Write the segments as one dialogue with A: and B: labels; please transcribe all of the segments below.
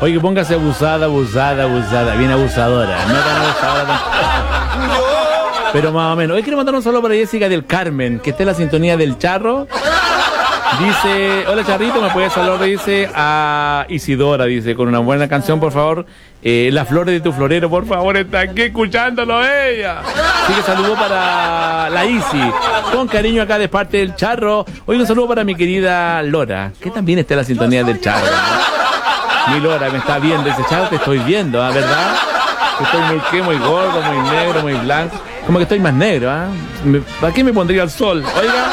A: Oye, póngase abusada, bien abusadora. No tan abusadora pero más o menos. Hoy quiero mandar un saludo para Jessica del Carmen, que esté en la sintonía del Charro. Dice, hola Charrito, ¿me puedes saludar? Dice a Isidora, dice, con una buena canción, por favor. Las flores de tu florero, por favor, está aquí escuchándolo ella. Así que saludo para la Isi, con cariño acá de parte del Charro. Hoy un saludo para mi querida Lora, que también está en la sintonía del Charro, ¿no? Mi Lora me está viendo, dice, Charro, te estoy viendo, ¿ah? ¿Verdad? Que estoy muy gordo, muy negro, muy blanco. Como que estoy más negro, ¿ah? ¿Para qué me pondría el sol? Oiga.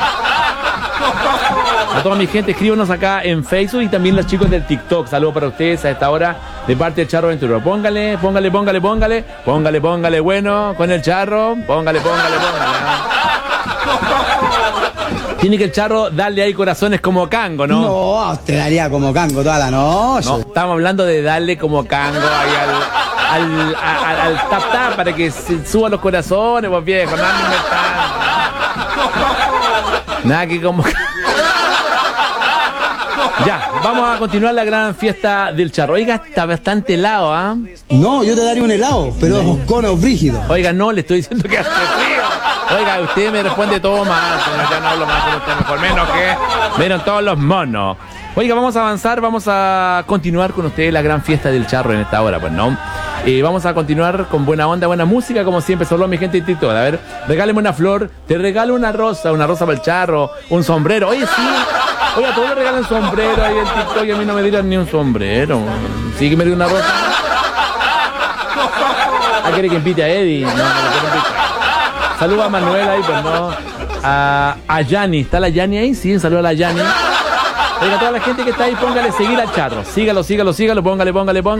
A: A toda mi gente, escríbanos acá en Facebook y también los chicos del TikTok. Saludos para ustedes a esta hora de parte del Charro Aventurero. Póngale, bueno, con el Charro. Póngale. Tiene que el Charro darle ahí corazones como cango, ¿no?
B: No, te daría como cango toda la noche.
A: No, estamos hablando de darle como cango ahí al tap para que se suban los corazones, pues viejo, nada que como... Ya, vamos a continuar la gran fiesta del Charro. Oiga, está bastante helado, ¿ah?
B: No, yo te daría un helado, pero no. Conos brígidos.
A: Oiga, no, le estoy diciendo que hace frío. Oiga, usted me responde todo mal, señor, ya no hablo más con usted, mejor menos que vieron todos los monos. Oiga, vamos a avanzar, vamos a continuar con ustedes la gran fiesta del Charro en esta hora, pues, ¿no? Vamos a continuar con buena onda, buena música, como siempre. Solo mi gente de TikTok. A ver, regáleme una flor, te regalo una rosa para el Charro, un sombrero. Oye, sí. Oiga, todos le regalan sombrero ahí en TikTok y a mí no me dieron ni un sombrero. Sí que me dio una rosa. ¿Ah, quiere que invite a Eddie? No, no lo quiero invitar. Saludos a Manuel ahí, pues no. A Yani. ¿Está la Yani ahí? Sí, saludos a la Yani. Oiga, a toda la gente que está ahí, póngale seguir al Charro. Sígalo, póngale.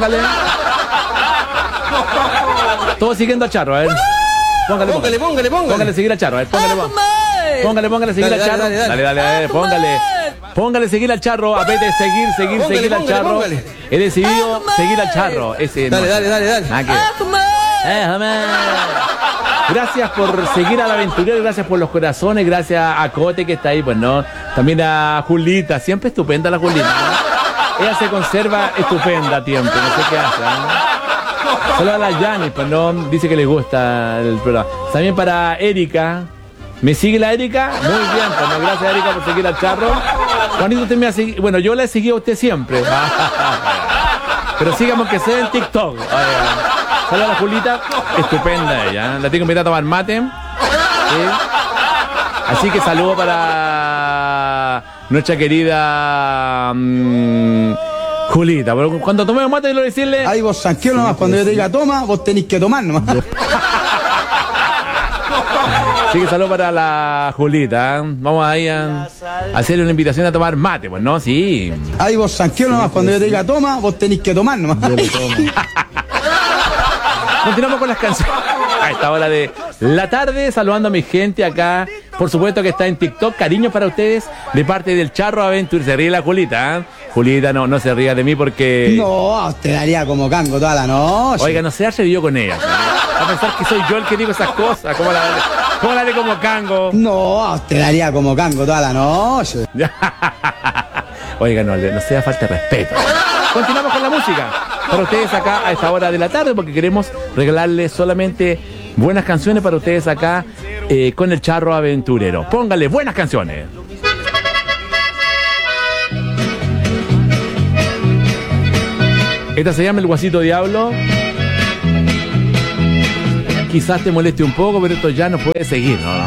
A: Todos siguiendo al Charro, a ver. Póngale. Póngale seguir al Charro, a ver, póngale seguir al Charro. Dale, póngale seguir al Charro. A vez de seguir al Charro. He decidido seguir al Charro. Ese,
B: dale.
A: Gracias por seguir al aventurero, gracias por los corazones, gracias a Cote que está ahí, pues no. También a Julita, siempre estupenda la Julita, ¿no? Ella se conserva estupenda a tiempo, no sé qué hace, ¿no? Solo a la Yani, pues no, dice que le gusta el programa. También para Erika. ¿Me sigue la Erika? Muy bien, pues no, gracias Erika por seguir al Charro. Juanito, usted me ha seguido, bueno, yo la he seguido a usted siempre. Pero sigamos que sea en TikTok. Saludos a la Julita, estupenda ella, la tengo invitada a tomar mate. ¿Sí? Así que saludo para nuestra querida Julita. Pero cuando tomemos mate, quiero decirle...
B: Ahí vos tranquilo nomás, cuando yo te diga toma, vos tenés que tomar nomás.
A: Así que saludo para la Julita. Vamos ahí a hacerle una invitación a tomar mate, pues, ¿no? Sí.
B: Ahí vos tranquilo nomás, cuando yo te diga toma, vos tenés que tomar nomás.
A: Continuamos con las canciones a esta hora de la tarde, saludando a mi gente acá, por supuesto que está en TikTok. Cariño para ustedes de parte del Charro Aventurero. Se ríe la Julita, ¿eh? Julita, no se ría de mí porque...
B: No, te daría como cango toda la noche.
A: Oiga, no se ha reído con ella, ¿sí? A pensar que soy yo el que digo esas cosas. ¿Cómo la haré como cango?
B: No, te daría como cango toda la noche.
A: Oiga, no sea falta de respeto. Continuamos con la música para ustedes acá a esta hora de la tarde, porque queremos regalarles solamente buenas canciones para ustedes acá con el Charro Aventurero. Póngale buenas canciones. Esta se llama El Guasito Diablo. Quizás te moleste un poco, pero esto ya no puede seguir, ¿no?